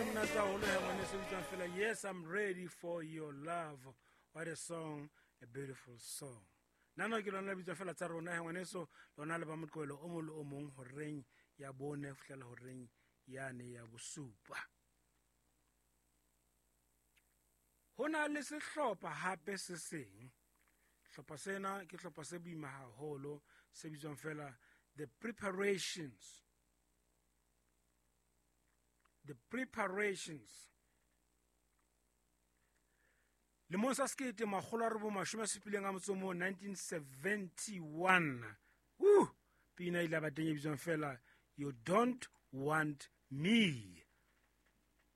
Yes, I'm ready for your love. What a song, a beautiful song. Nano ke lona bitso fela tsa rona ngwaneso lona le ba motlwelo o molo o mong ho reng ya bone fihlela ho reng yane ya bosupa. Hona le sehlopha hape se seng. Hlopha sena ke hlopha se boima haholo se bitswang fela the preparations. The preparations. Le mo sa skete magolo a re bo 1971. Pina ile ba teng e bitswang fela You Don't Want Me.